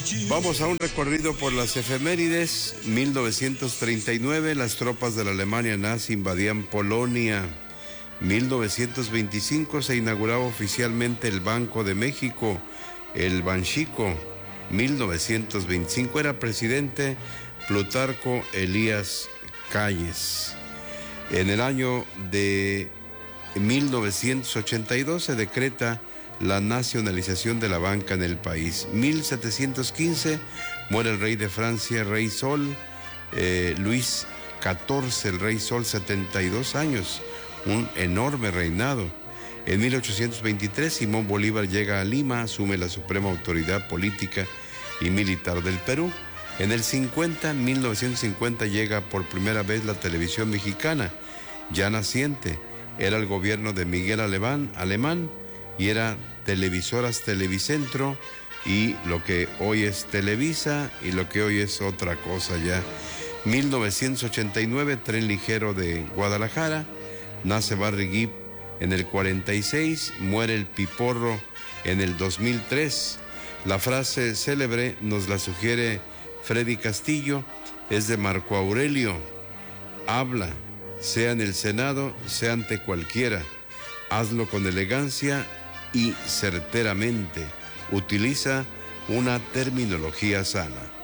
Vamos a un recorrido por las efemérides. 1939, las tropas de la Alemania nazi invadían Polonia. 1925 se inauguraba oficialmente el Banco de México, el Banxico. 1925 era presidente Plutarco Elías Calles. En el año de 1982 se decreta la nacionalización de la banca en el país. 1715 muere el rey de Francia, Rey Sol, Luis XIV, el Rey Sol, 72 años, un enorme reinado. En 1823 Simón Bolívar llega a Lima, asume la suprema autoridad política y militar del Perú. En el 1950 llega por primera vez la televisión mexicana, ya naciente. Era el gobierno de Miguel Alemán y era Televisoras Televicentro, y lo que hoy es Televisa y lo que hoy es otra cosa ya. 1989, tren ligero de Guadalajara, nace Barry Gibb en el 46, muere el Piporro en el 2003. La frase célebre nos la sugiere Freddy Castillo, es de Marco Aurelio. Habla, sea en el Senado, sea ante cualquiera, hazlo con elegancia y certeramente. Utiliza una terminología sana.